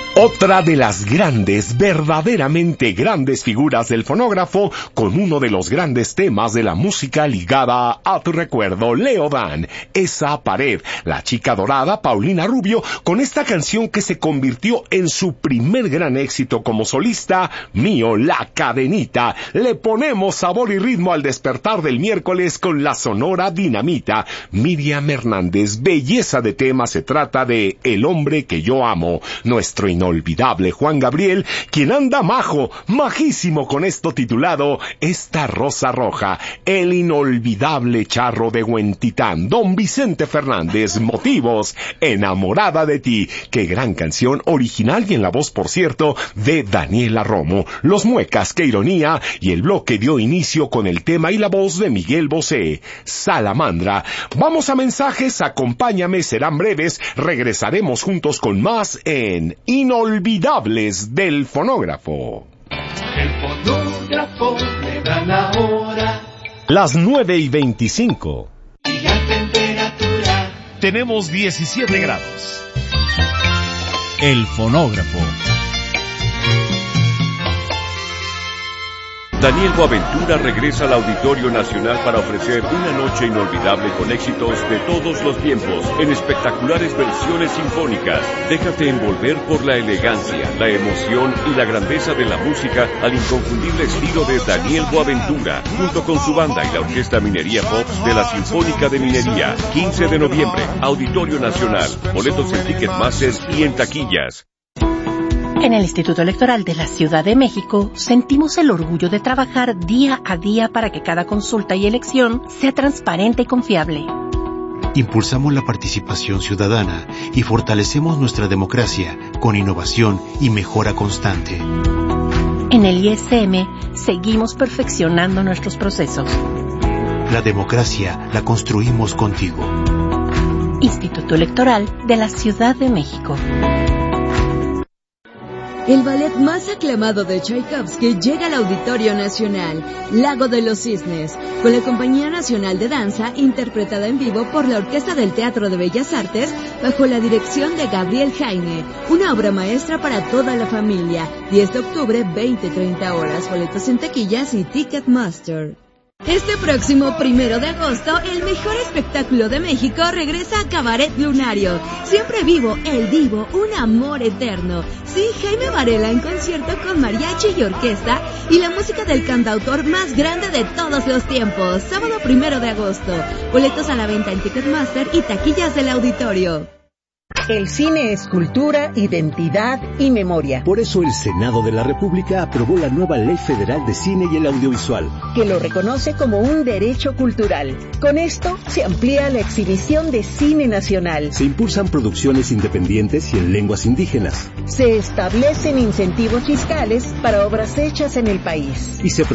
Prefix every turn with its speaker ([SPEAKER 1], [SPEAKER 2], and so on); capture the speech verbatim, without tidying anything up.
[SPEAKER 1] Otra de las grandes, verdaderamente grandes figuras del fonógrafo, con uno de los grandes temas de la música ligada a tu recuerdo, Leo Dan, Esa Pared, la chica dorada Paulina Rubio, con esta canción que se convirtió en su primer gran éxito como solista, Mío, La Cadenita. Le ponemos sabor y ritmo al despertar del miércoles con la Sonora Dinamita. Miriam Hernández, belleza de tema, se trata de El hombre que yo amo, nuestro inolvidable Juan Gabriel, quien anda majo, majísimo con esto titulado Esta Rosa Roja, el inolvidable Charro de Huentitán, don Vicente Fernández, Motivos, Enamorada de ti, qué gran canción original y en la voz, por cierto, de Daniela Romo, Los Muecas, qué ironía, y el bloque dio inicio con el tema y la voz de Miguel Bosé, Salamandra. Vamos a mensajes, acompáñame, serán breves, regresaremos juntos con más en Inolvidables del Fonógrafo.
[SPEAKER 2] El fonógrafo me da la hora.
[SPEAKER 1] Las nueve y veinticinco.
[SPEAKER 2] Y la temperatura.
[SPEAKER 1] Tenemos diecisiete grados.
[SPEAKER 3] El Fonógrafo.
[SPEAKER 4] Daniel Boaventura regresa al Auditorio Nacional para ofrecer una noche inolvidable con éxitos de todos los tiempos, en espectaculares versiones sinfónicas. Déjate envolver por la elegancia, la emoción y la grandeza de la música al inconfundible estilo de Daniel Boaventura, junto con su banda y la Orquesta Minería Pops de la Sinfónica de Minería. quince de noviembre, Auditorio Nacional. Boletos en Ticketmaster y en taquillas.
[SPEAKER 5] En el Instituto Electoral de la Ciudad de México sentimos el orgullo de trabajar día a día para que cada consulta y elección sea transparente y confiable.
[SPEAKER 6] Impulsamos la participación ciudadana y fortalecemos nuestra democracia con innovación y mejora constante.
[SPEAKER 5] En el I S M seguimos perfeccionando nuestros procesos.
[SPEAKER 6] La democracia la construimos contigo.
[SPEAKER 5] Instituto Electoral de la Ciudad de México.
[SPEAKER 7] El ballet más aclamado de Tchaikovsky llega al Auditorio Nacional, Lago de los Cisnes, con la Compañía Nacional de Danza, interpretada en vivo por la Orquesta del Teatro de Bellas Artes, bajo la dirección de Gabriel Jaime, una obra maestra para toda la familia. diez de octubre, veinte treinta horas, boletos en taquillas y Ticketmaster. Este próximo primero de agosto, el mejor espectáculo de México regresa a Cabaret Lunario. Siempre vivo, el divo, un amor eterno. Sí, Jaime Varela en concierto con mariachi y orquesta y la música del cantautor más grande de todos los tiempos. Sábado primero de agosto. Boletos a la venta en Ticketmaster y taquillas del auditorio.
[SPEAKER 8] El cine es cultura, identidad y memoria.
[SPEAKER 9] Por eso el Senado de la República aprobó la nueva Ley Federal de Cine y el Audiovisual,
[SPEAKER 8] que lo reconoce como un derecho cultural. Con esto se amplía la exhibición de cine nacional.
[SPEAKER 9] Se impulsan producciones independientes y en lenguas indígenas.
[SPEAKER 8] Se establecen incentivos fiscales para obras hechas en el país.
[SPEAKER 9] Y se